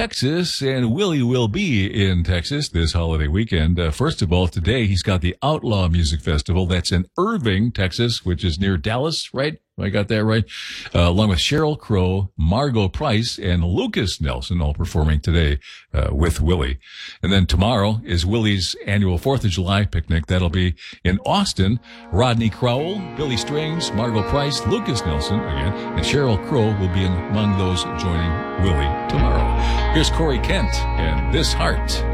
Texas, and Willie will be in Texas this holiday weekend. First of all, today he's got the Outlaw Music Festival. That's in Irving, Texas, which is near Dallas, right? I got that right. Along with Sheryl Crow, Margot Price, and Lucas Nelson, all performing today with Willie. And then tomorrow is Willie's annual 4th of July picnic. That'll be in Austin. Rodney Crowell, Billy Strings, Margot Price, Lucas Nelson again, and Sheryl Crow will be among those joining Willie tomorrow. Here's Corey Kent and This Heart.